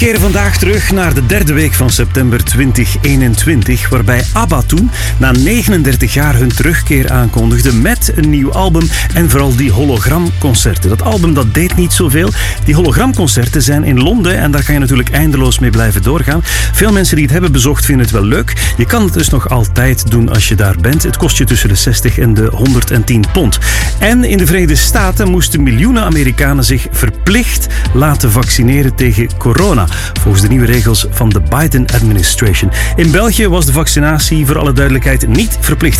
We keren vandaag terug naar de derde week van september 2021, waarbij ABBA toen na 39 jaar hun terugkeer aankondigde met een nieuw album en vooral die hologramconcerten. Dat album dat deed niet zoveel. Die hologramconcerten zijn in Londen en daar kan je natuurlijk eindeloos mee blijven doorgaan. Veel mensen die het hebben bezocht vinden het wel leuk. Je kan het dus nog altijd doen als je daar bent. Het kost je tussen de 60 en de 110 pond. En in de Verenigde Staten moesten miljoenen Amerikanen zich verplicht laten vaccineren tegen corona, volgens de nieuwe regels van de Biden administration. In België was de vaccinatie voor alle duidelijkheid niet verplicht.